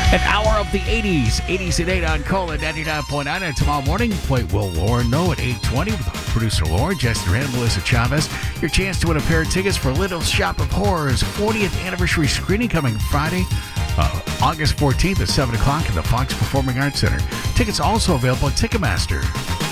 An hour of the 80s. 80s at 8 on Cola 99.9. And tomorrow morning, play Will Lauren know at 8:20 with producer Lauren, Justin Rand, Melissa Chavez. Your chance to win a pair of tickets for Little Shop of Horrors 40th anniversary screening coming Friday, August 14th at 7 o'clock at the Fox Performing Arts Center. Tickets also available at Ticketmaster.